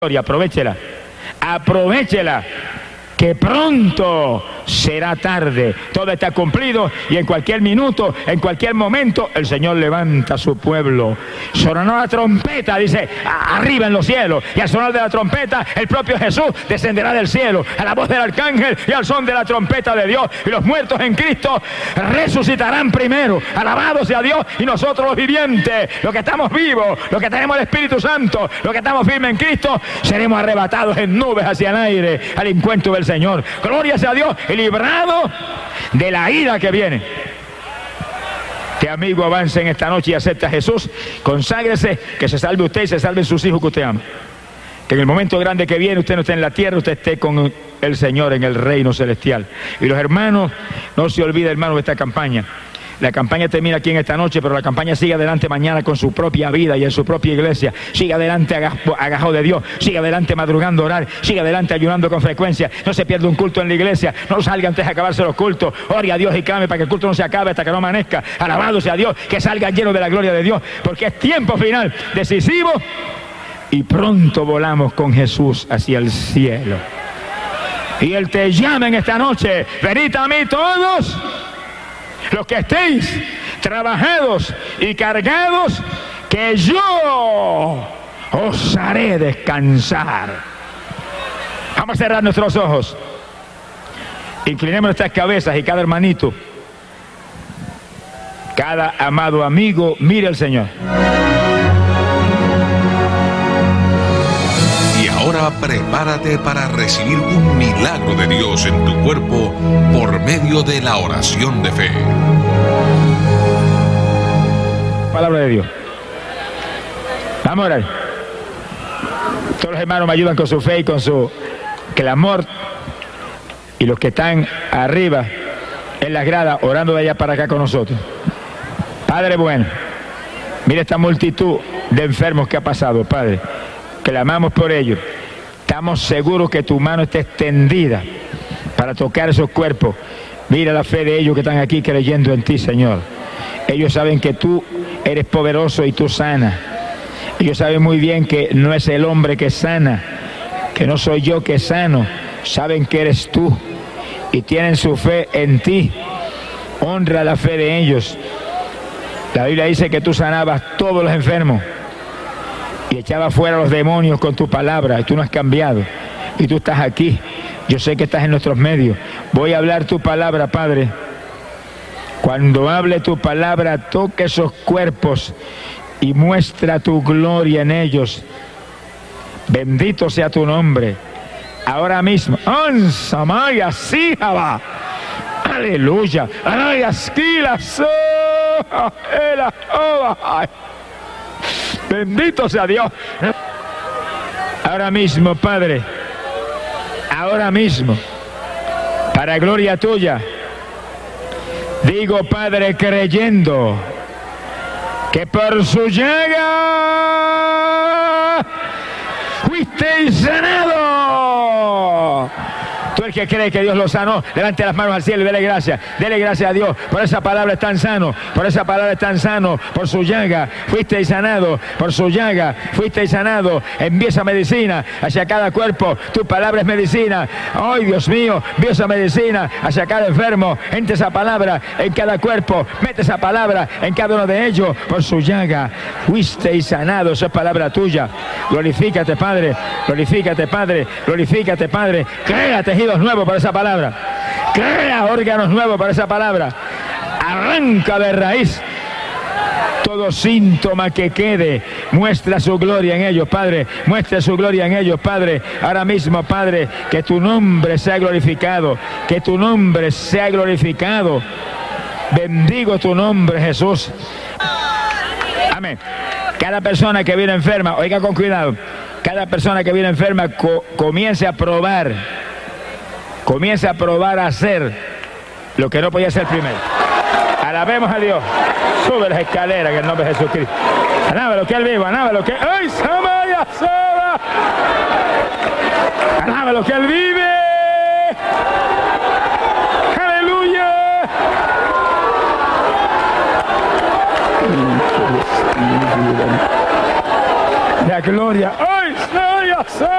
Aprovechela, aprovechela, que pronto será tarde. Todo está cumplido y en cualquier minuto, en cualquier momento, el Señor levanta a su pueblo. Sonó la trompeta, dice, arriba en los cielos, y al sonar de la trompeta, el propio Jesús descenderá del cielo, a la voz del arcángel y al son de la trompeta de Dios, y los muertos en Cristo resucitarán primero. Alabado sea Dios, y nosotros los vivientes, los que estamos vivos, los que tenemos el Espíritu Santo, los que estamos firmes en Cristo, seremos arrebatados en nubes hacia el aire, al encuentro del Señor. Gloria sea a Dios, y librado de la ira que viene. Que amigo avance en esta noche y acepte a Jesús, conságrese, que se salve usted y se salven sus hijos que usted ama. Que en el momento grande que viene usted no esté en la tierra, usted esté con el Señor en el reino celestial. Y los hermanos, no se olvide, hermanos, de esta campaña. La campaña termina aquí en esta noche, pero la campaña sigue adelante mañana con su propia vida y en su propia iglesia. Sigue adelante agajado de Dios, sigue adelante madrugando a orar, sigue adelante ayunando con frecuencia. No se pierda un culto en la iglesia, no salga antes de acabarse los cultos. Ore a Dios y clame para que el culto no se acabe hasta que no amanezca. Alabado sea Dios, que salga lleno de la gloria de Dios, porque es tiempo final, decisivo, y pronto volamos con Jesús hacia el cielo. Y Él te llama en esta noche: venid a mí todos los que estéis trabajados y cargados, que yo os haré descansar. Vamos a cerrar nuestros ojos, inclinemos nuestras cabezas, y cada hermanito, cada amado amigo, mire al Señor. Ahora prepárate para recibir un milagro de Dios en tu cuerpo por medio de la oración de fe. Palabra de Dios. Vamos a orar. Todos los hermanos me ayudan con su fe y con su clamor. Y los que están arriba en las gradas orando de allá para acá con nosotros. Padre bueno, mira esta multitud de enfermos que ha pasado, Padre. Clamamos por ellos. Estamos seguros que tu mano está extendida para tocar esos cuerpos. Mira la fe de ellos que están aquí creyendo en ti, Señor. Ellos saben que tú eres poderoso y tú sanas. Ellos saben muy bien que no es el hombre que sana, que no soy yo que sano. Saben que eres tú y tienen su fe en ti. Honra la fe de ellos. La Biblia dice que tú sanabas todos los enfermos y echaba fuera a los demonios con tu palabra, y tú no has cambiado, y tú estás aquí. Yo sé que estás en nuestros medios. Voy a hablar tu palabra, Padre. Cuando hable tu palabra, toca esos cuerpos y muestra tu gloria en ellos. Bendito sea tu nombre. Ahora mismo. Aleluya. Bendito sea Dios. Ahora mismo, Padre, ahora mismo, para gloria tuya, digo, Padre, creyendo que por su llaga fuisteis sanado. Tú el que cree que Dios lo sanó, levante las manos al cielo y dele gracias a Dios. Por esa palabra están sanos, por esa palabra están sanos, por su llaga fuisteis sanado, por su llaga fuisteis sanado. Envía esa medicina hacia cada cuerpo, tu palabra es medicina. Ay, Dios mío, envía esa medicina hacia cada enfermo. Entre esa palabra en cada cuerpo, mete esa palabra en cada uno de ellos. Por su llaga fuisteis sanado, esa es palabra tuya. Glorifícate, Padre, glorifícate, Padre, glorifícate, Padre. Crea tejidos nuevos para esa palabra, crea órganos nuevos para esa palabra, arranca de raíz todo síntoma que quede, muestra su gloria en ellos, Padre, muestra su gloria en ellos, Padre, ahora mismo, Padre, que tu nombre sea glorificado, que tu nombre sea glorificado. Bendigo tu nombre, Jesús. Amén. Cada persona que viene enferma, oiga con cuidado, cada persona que viene enferma comience a probar a hacer lo que no podía hacer primero. Alabemos a Dios. Sube las escaleras en el nombre de Jesucristo. Alábalo que Él vive, alábalo que... ¡Ay, Samaya, Saba! Alábalo que Él vive. ¡Aleluya! La gloria. ¡Ay, Samaya! pasó.